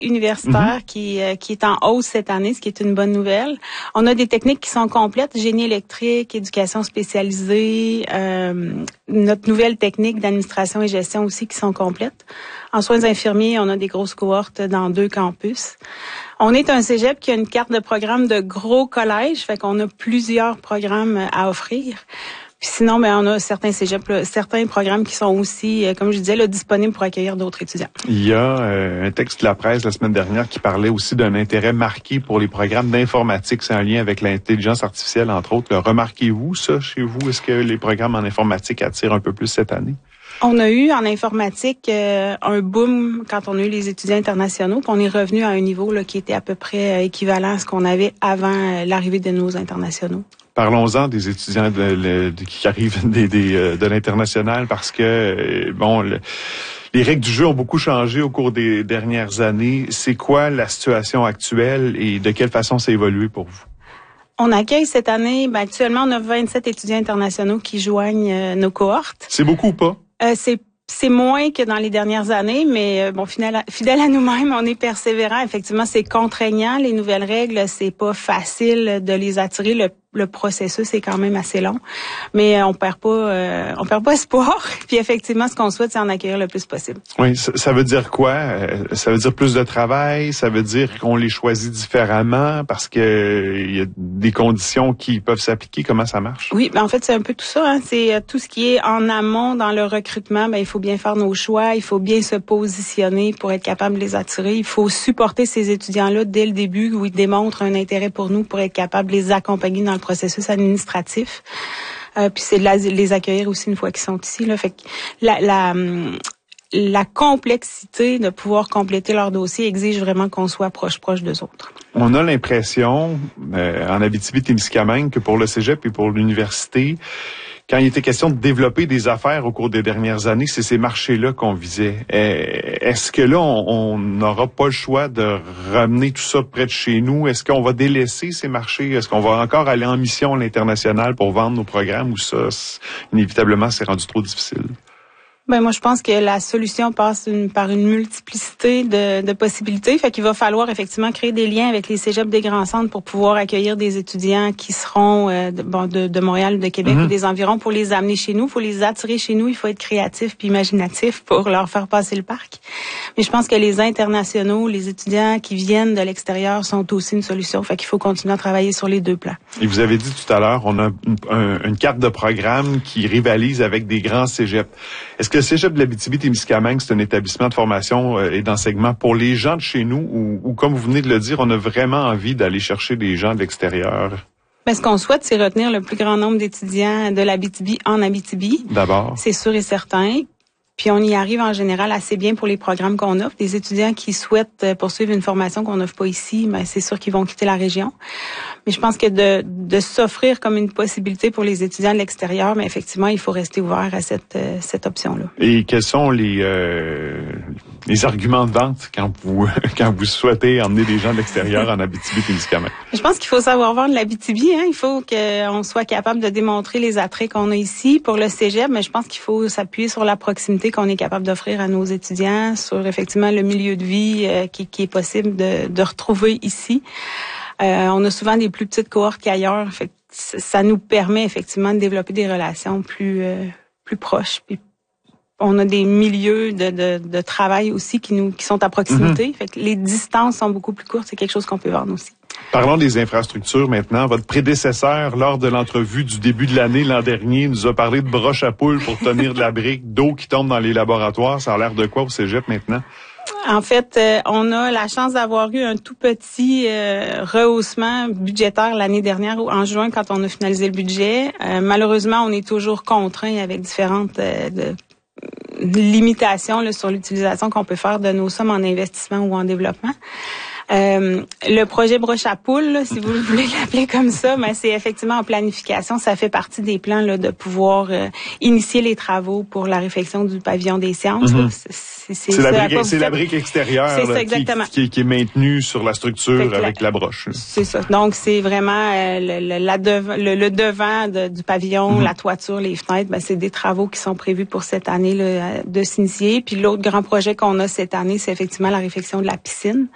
universitaire qui est en hausse cette année, ce qui est une bonne nouvelle. On a des techniques qui sont complètes, génie électrique, éducation spécialisée, notre nouvelle technique d'administration et gestion aussi qui sont complètes. En soins infirmiers, on a des grosses cohortes dans 2 campus. On est un cégep qui a une carte de programme de gros collèges, fait qu'on a plusieurs programmes à offrir. Puis sinon, on a certains cégeps, certains programmes qui sont aussi, comme je disais, là, disponibles pour accueillir d'autres étudiants. Il y a un texte de la presse la semaine dernière qui parlait aussi d'un intérêt marqué pour les programmes d'informatique. C'est un lien avec l'intelligence artificielle, entre autres. Remarquez-vous ça chez vous? Est-ce que les programmes en informatique attirent un peu plus cette année? On a eu en informatique un boom quand on a eu les étudiants internationaux, puis on est revenu à un niveau là, qui était à peu près équivalent à ce qu'on avait avant l'arrivée de nos internationaux. Parlons-en des étudiants qui arrivent de l'international parce que, les règles du jeu ont beaucoup changé au cours des dernières années. C'est quoi la situation actuelle et de quelle façon ça a évolué pour vous? On accueille cette année, actuellement, on a 27 étudiants internationaux qui joignent nos cohortes. C'est beaucoup ou pas? C'est moins que dans les dernières années, mais fidèle à nous-mêmes, on est persévérant. Effectivement, c'est contraignant, les nouvelles règles, c'est pas facile de les attirer. Le processus est quand même assez long, mais on perd pas espoir. Puis effectivement, ce qu'on souhaite, c'est en accueillir le plus possible. Oui, ça veut dire quoi? Ça veut dire plus de travail? Ça veut dire qu'on les choisit différemment parce que il y a des conditions qui peuvent s'appliquer? Comment ça marche? Oui, en fait, c'est un peu tout ça. Hein. C'est tout ce qui est en amont dans le recrutement. Il faut bien faire nos choix. Il faut bien se positionner pour être capable de les attirer. Il faut supporter ces étudiants-là dès le début où ils démontrent un intérêt pour nous pour être capable de les accompagner dans le processus administratif. Puis c'est de les accueillir aussi une fois qu'ils sont ici. Là. Fait que la complexité de pouvoir compléter leur dossier exige vraiment qu'on soit proche d'eux autres. On a l'impression, en Abitibi-Témiscamingue, que pour le cégep et pour l'université, quand il était question de développer des affaires au cours des dernières années, c'est ces marchés-là qu'on visait. Est-ce que là, on n'aura pas le choix de ramener tout ça près de chez nous? Est-ce qu'on va délaisser ces marchés? Est-ce qu'on va encore aller en mission à l'international pour vendre nos programmes ou ça, inévitablement, c'est rendu trop difficile? Moi, je pense que la solution passe par une multiplicité de possibilités. Fait qu'il va falloir effectivement créer des liens avec les cégeps des grands centres pour pouvoir accueillir des étudiants qui seront de Montréal ou de Québec ou des environs pour les amener chez nous. Il faut les attirer chez nous. Il faut être créatif puis imaginatif pour leur faire passer le parc. Mais je pense que les internationaux, les étudiants qui viennent de l'extérieur sont aussi une solution. Fait qu'il faut continuer à travailler sur les 2 plans. Et vous avez dit tout à l'heure, on a une carte de programme qui rivalise avec des grands cégeps. Est-ce que le cégep de l'Abitibi-Témiscamingue, c'est un établissement de formation et d'enseignement pour les gens de chez nous ou comme vous venez de le dire, on a vraiment envie d'aller chercher des gens de l'extérieur? Ce qu'on souhaite, c'est retenir le plus grand nombre d'étudiants de l'Abitibi en Abitibi. D'abord. C'est sûr et certain. Puis on y arrive en général assez bien pour les programmes qu'on offre. Des étudiants qui souhaitent poursuivre une formation qu'on n'offre pas ici, c'est sûr qu'ils vont quitter la région. Mais je pense que de s'offrir comme une possibilité pour les étudiants de l'extérieur, mais effectivement, il faut rester ouvert à cette option-là. Et quels sont les arguments de vente quand vous souhaitez emmener des gens de l'extérieur en Abitibi-Témiscamingue? Je pense qu'il faut savoir vendre l'Abitibi. Il faut qu'on soit capable de démontrer les attraits qu'on a ici pour le cégep, mais je pense qu'il faut s'appuyer sur la proximité qu'on est capable d'offrir à nos étudiants, sur effectivement le milieu de vie qui est possible de retrouver ici. On a souvent des plus petites cohortes qu'ailleurs. Fait que ça nous permet effectivement de développer des relations plus proches. Puis on a des milieux de travail aussi qui sont à proximité. Fait que les distances sont beaucoup plus courtes. C'est quelque chose qu'on peut vendre aussi. Parlons des infrastructures maintenant. Votre prédécesseur, lors de l'entrevue du début de l'année l'an dernier, nous a parlé de broche à poules pour tenir de la brique, d'eau qui tombe dans les laboratoires. Ça a l'air de quoi au cégep maintenant? En fait, on a la chance d'avoir eu un tout petit rehaussement budgétaire l'année dernière, en juin, quand on a finalisé le budget. Malheureusement, on est toujours contraint avec différentes limitations là, sur l'utilisation qu'on peut faire de nos sommes en investissement ou en développement. Le projet broche à poule, là, si vous voulez l'appeler comme ça, mais c'est effectivement en planification. Ça fait partie des plans là, de pouvoir initier les travaux pour la réfection du pavillon des sciences. C'est la brique extérieure là, qui est maintenue sur la structure avec la broche. C'est ça. Donc, c'est vraiment le devant du pavillon, la toiture, les fenêtres. C'est des travaux qui sont prévus pour cette année là, de s'initier. Puis l'autre grand projet qu'on a cette année, c'est effectivement la réfection de la piscine.